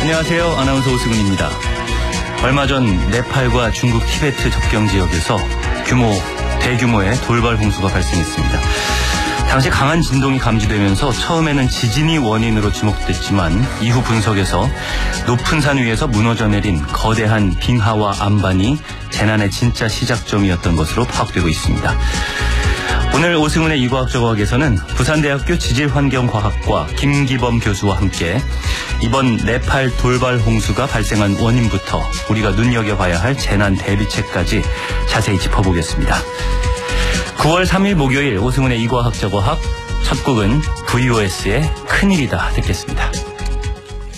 안녕하세요. 아나운서 오승훈입니다. 얼마 전 네팔과 중국 티베트 접경 지역에서 대규모의 돌발 홍수가 발생했습니다. 당시 강한 진동이 감지되면서 처음에는 지진이 원인으로 지목됐지만 이후 분석에서 높은 산 위에서 무너져 내린 거대한 빙하와 안반이 재난의 진짜 시작점이었던 것으로 파악되고 있습니다. 오늘 오승훈의 이과학적 어학에서는 부산대학교 지질환경과학과 김기범 교수와 함께 이번 네팔 돌발 홍수가 발생한 원인부터 우리가 눈여겨봐야 할 재난 대비책까지 자세히 짚어보겠습니다. 9월 3일 목요일 오승훈의 이과학적 어학 첫 곡은 VOS의 큰일이다 듣겠습니다.